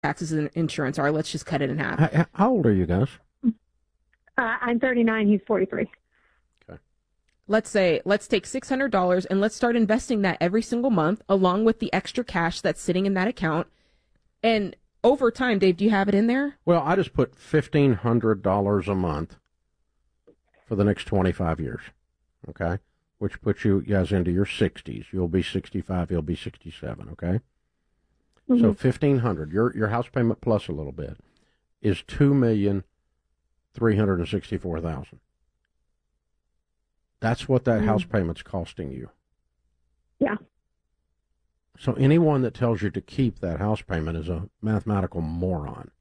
taxes and insurance are. Let's just cut it in half. How old are you guys? I'm 39. He's 43. Okay. Let's take $600 and let's start investing that every single month along with the extra cash that's sitting in that account. And over time, Dave, do you have it in there? Well, I just put $1,500 a month for the next 25 years, okay? Which puts you guys into your 60s. You'll be 65, he'll be 67, okay? Mm-hmm. So $1,500, your house payment plus a little bit, is $2,364,000. That's what that house payment's costing you. Yeah. So anyone that tells you to keep that house payment is a mathematical moron.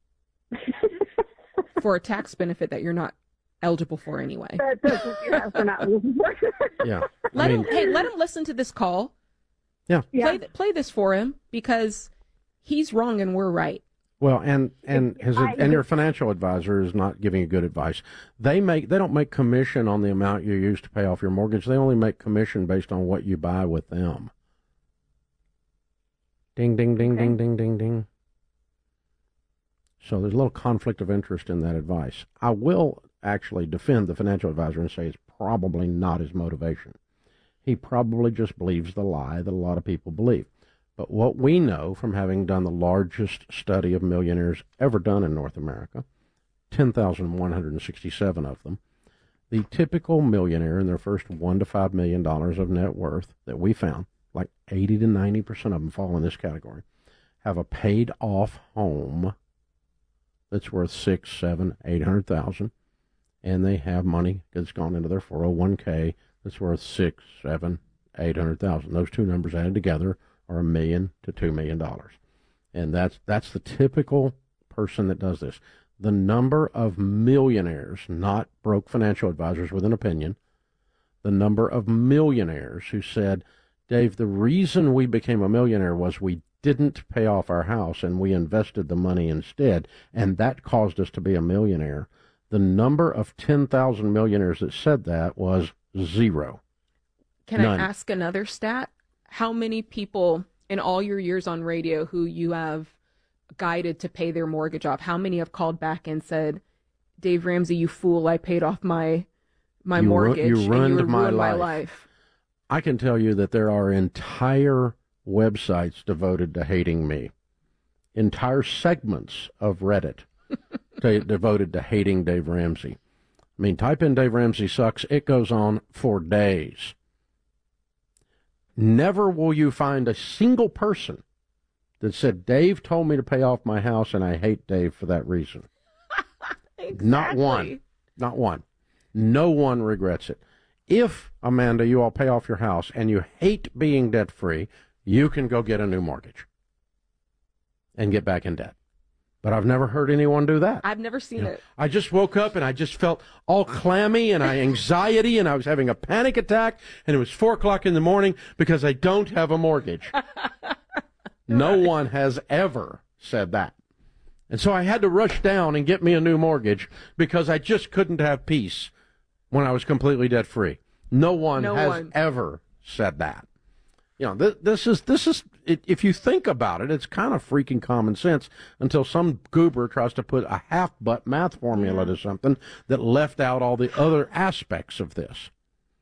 For a tax benefit that you're not eligible for anyway. We're not eligible for. Yeah. Let him listen to this call. Yeah. Play this for him because he's wrong and we're right. Well, and your financial advisor is not giving you good advice. They don't make commission on the amount you use to pay off your mortgage. They only make commission based on what you buy with them. Ding, ding, ding, ding, ding, ding, ding. So there's a little conflict of interest in that advice. I will actually defend the financial advisor and say it's probably not his motivation. He probably just believes the lie that a lot of people believe. But what we know from having done the largest study of millionaires ever done in North America, 10,167 of them, the typical millionaire in their first $1 to $5 million of net worth that we found, like 80 to 90% of them fall in this category, have a paid off home that's worth $600,000, $700,000, $800,000, and they have money that's gone into their 401k that's worth $600,000, $700,000, $800,000. Those two numbers added together are $1 million to $2 million, and that's the typical person that does this. The number of millionaires, not broke financial advisors with an opinion, the number of millionaires who said, Dave, the reason we became a millionaire was we didn't pay off our house and we invested the money instead, and that caused us to be a millionaire. The number of 10,000 millionaires that said that was zero. Can None. I ask another stat? How many people in all your years on radio who you have guided to pay their mortgage off, how many have called back and said, Dave Ramsey, you fool, I paid off my mortgage you ruined my my life. I can tell you that there are entire websites devoted to hating me, entire segments of Reddit devoted to hating Dave Ramsey. I mean, type in Dave Ramsey sucks. It goes on for days. Never will you find a single person that said, Dave told me to pay off my house and I hate Dave for that reason. Exactly. Not one. Not one. No one regrets it. If, Amanda, you all pay off your house and you hate being debt-free, you can go get a new mortgage and get back in debt. But I've never heard anyone do that. I've never seen it. I just woke up and I just felt all clammy and anxiety and I was having a panic attack and it was 4 o'clock in the morning because I don't have a mortgage. No one has ever said that. And so I had to rush down and get me a new mortgage because I just couldn't have peace when I was completely debt-free. No one has ever said that. You know, this is if you think about it, it's kind of freaking common sense until some goober tries to put a half-butt math formula to something that left out all the other aspects of this.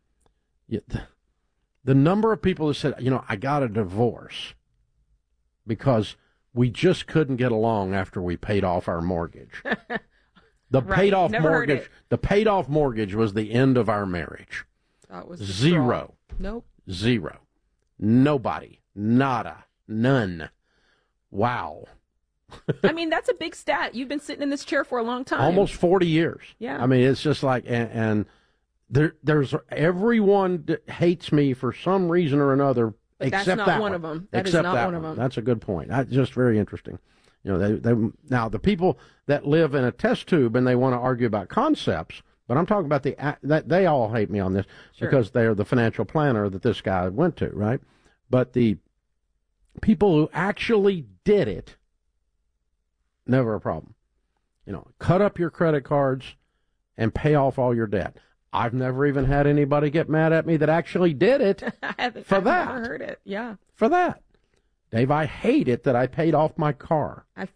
The number of people that said, you know, I got a divorce because we just couldn't get along after we paid off our mortgage. The paid off mortgage was the end of our marriage. That was zero. Nope. Zero. Nobody. Nada. None. Wow. I mean, that's a big stat. You've been sitting in this chair for a long time. Almost 40 years. Yeah. I mean, it's just like, and there's everyone that hates me for some reason or another, except that's not that one one. of them. That except is not that one of them. That's a good point. That's just very interesting. You know, they now the people that live in a test tube and they want to argue about concepts, but I'm talking about that they all hate me on this because they are the financial planner that this guy went to, right? But the people who actually did it, never a problem. You know, cut up your credit cards and pay off all your debt. I've never even had anybody get mad at me that actually did it I've that. never heard it. Yeah. For that. Dave, I hate it that I paid off my car.